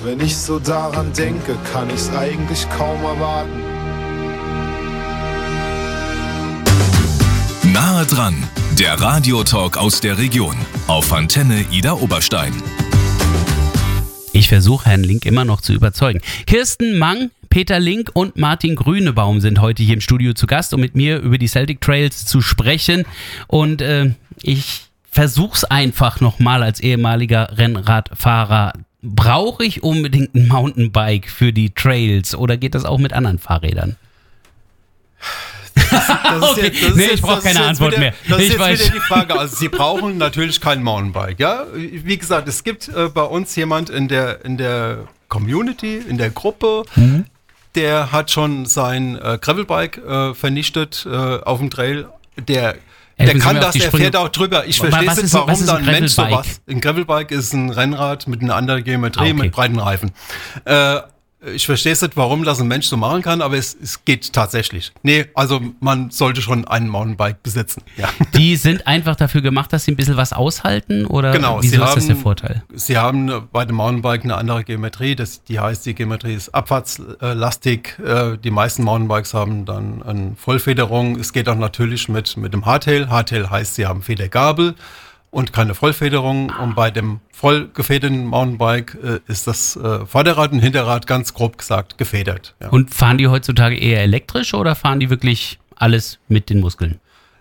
Wenn ich so daran denke, kann ich's eigentlich kaum erwarten. Nahe dran, der Radiotalk aus der Region auf Antenne Ida Oberstein. Ich versuche Herrn Link immer noch zu überzeugen. Kirsten Mang, Peter Link und Martin Grünebaum sind heute hier im Studio zu Gast, um mit mir über die Celtic Trails zu sprechen. Und ich versuche es einfach nochmal als ehemaliger Rennradfahrer. Brauche ich unbedingt ein Mountainbike für die Trails oder geht das auch mit anderen Fahrrädern? Ich brauche keine Antwort mehr. Das ist jetzt wieder die Frage. Also Sie brauchen natürlich kein Mountainbike. Ja? Wie gesagt, es gibt bei uns jemand in der Community, in der Gruppe, der hat schon sein Gravelbike vernichtet auf dem Trail. Der kann das, der fährt auch drüber. Ich verstehe nicht, warum da ein Mensch sowas. Ein Gravelbike ist ein Rennrad mit einer anderen Geometrie, mit breiten Reifen. Ich verstehe nicht, warum das ein Mensch so machen kann, aber es geht tatsächlich. Nee, also man sollte schon ein Mountainbike besitzen. Ja. Die sind einfach dafür gemacht, dass sie ein bisschen was aushalten? Oder genau, wieso ist das der Vorteil? Sie haben bei dem Mountainbike eine andere Geometrie. Die heißt, die Geometrie ist abfahrtslastig. Die meisten Mountainbikes haben dann eine Vollfederung. Es geht auch natürlich mit dem Hardtail. Hardtail heißt, sie haben Federgabel und keine Vollfederung. Und bei dem voll gefederten Mountainbike ist das Vorderrad und Hinterrad ganz grob gesagt gefedert. Ja. Und fahren die heutzutage eher elektrisch oder fahren die wirklich alles mit den Muskeln?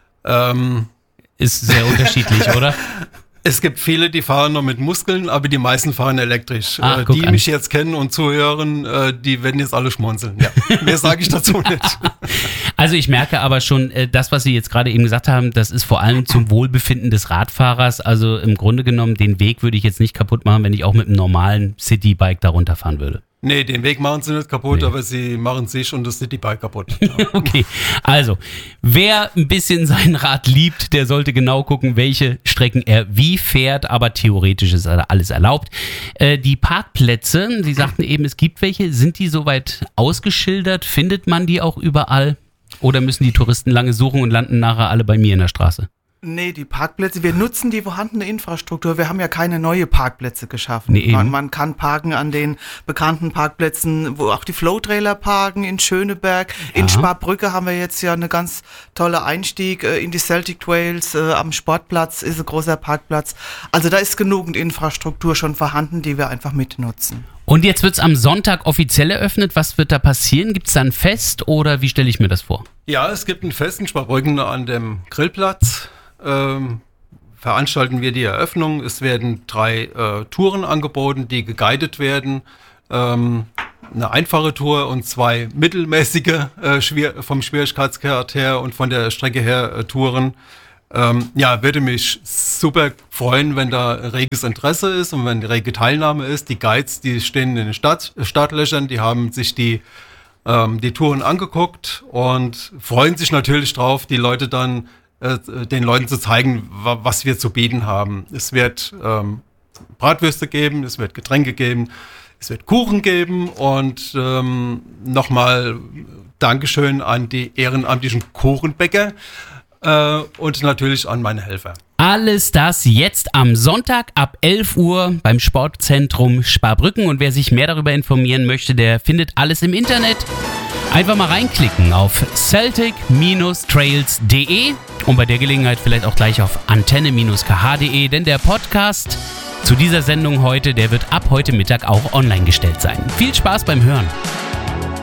Ist sehr unterschiedlich, oder? Es gibt viele, die fahren noch mit Muskeln, aber die meisten fahren elektrisch. Die mich jetzt kennen und zuhören, die werden jetzt alle schmunzeln. Ja. Mehr sage ich dazu nicht. Also ich merke aber schon, das, was Sie jetzt gerade eben gesagt haben, das ist vor allem zum Wohlbefinden des Radfahrers. Also im Grunde genommen, den Weg würde ich jetzt nicht kaputt machen, wenn ich auch mit einem normalen Citybike da runterfahren würde. Nee, den Weg machen sie nicht kaputt, aber sie machen sich und das Citybike kaputt. Ja. Okay, also wer ein bisschen sein Rad liebt, der sollte genau gucken, welche Strecken er wie fährt, aber theoretisch ist alles erlaubt. Die Parkplätze, Sie sagten eben, es gibt welche, sind die soweit ausgeschildert? Findet man die auch überall? Oder müssen die Touristen lange suchen und landen nachher alle bei mir in der Straße? Nee, die Parkplätze, wir nutzen die vorhandene Infrastruktur. Wir haben ja keine neue Parkplätze geschaffen. Nee, man kann parken an den bekannten Parkplätzen, wo auch die Flowtrailer parken, in Schöneberg. In Sparbrücke haben wir jetzt ja eine ganz tolle Einstieg in die Celtic Trails. Am Sportplatz ist ein großer Parkplatz. Also da ist genügend Infrastruktur schon vorhanden, die wir einfach mitnutzen. Und jetzt wird es am Sonntag offiziell eröffnet. Was wird da passieren? Gibt es da ein Fest oder wie stelle ich mir das vor? Ja, es gibt ein Fest in Sparbrücken an dem Grillplatz. Veranstalten wir die Eröffnung. Es werden 3 Touren angeboten, die geguidet werden. Eine einfache Tour und 2 mittelmäßige vom Schwierigkeitsgrad her und von der Strecke her Touren. Würde mich super freuen, wenn da reges Interesse ist und wenn rege Teilnahme ist. Die Guides, die stehen in den Startlöchern, die haben sich die Touren angeguckt und freuen sich natürlich drauf, die Leute dann den Leuten zu zeigen, was wir zu bieten haben. Es wird Bratwürste geben, es wird Getränke geben, es wird Kuchen geben und nochmal Dankeschön an die ehrenamtlichen Kuchenbäcker und natürlich an meine Helfer. Alles das jetzt am Sonntag ab 11 Uhr beim Sportzentrum Sparbrücken. Und wer sich mehr darüber informieren möchte, der findet alles im Internet. Einfach mal reinklicken auf celtic-trails.de und bei der Gelegenheit vielleicht auch gleich auf antenne-kh.de, denn der Podcast zu dieser Sendung heute, der wird ab heute Mittag auch online gestellt sein. Viel Spaß beim Hören.